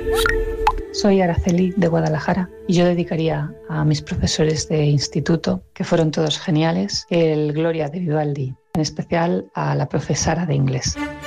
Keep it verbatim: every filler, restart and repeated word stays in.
Soy Araceli de Guadalajara y yo dedicaría a mis profesores de instituto, que fueron todos geniales, el Gloria de Vivaldi, en especial a la profesora de inglés.